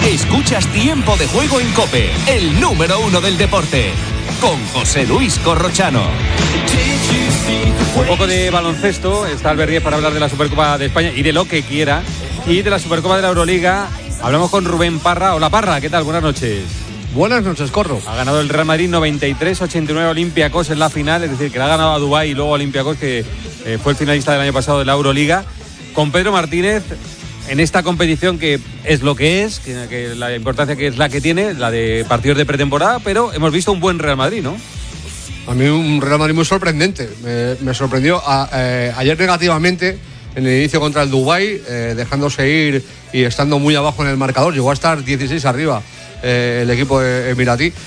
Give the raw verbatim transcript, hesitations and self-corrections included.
Escuchas Tiempo de Juego en COPE, el número uno del deporte, con José Luis Corrochano. Un poco de baloncesto, está Albert Díez para hablar de la Supercopa de España y de lo que quiera, y de la Supercopa de la Euroliga. Hablamos con Rubén Parra. Hola Parra, ¿qué tal? Buenas noches. Buenas noches, Corro. Ha ganado el Real Madrid noventa y tres ochenta y nueve Olympiacos en la final, es decir, que le ha ganado a Dubái y luego a Olympiacos, que eh, fue el finalista del año pasado de la Euroliga. Con Pedro Martínez, en esta competición que es lo que es, que, que la importancia que es la que tiene, la de partidos de pretemporada, pero hemos visto un buen Real Madrid, ¿no? A mí un Real Madrid muy sorprendente. Me, me sorprendió a, eh, ayer negativamente en el inicio contra el Dubái, eh, dejándose ir y estando muy abajo en el marcador. Llegó a estar dieciséis arriba eh, el equipo emiratí.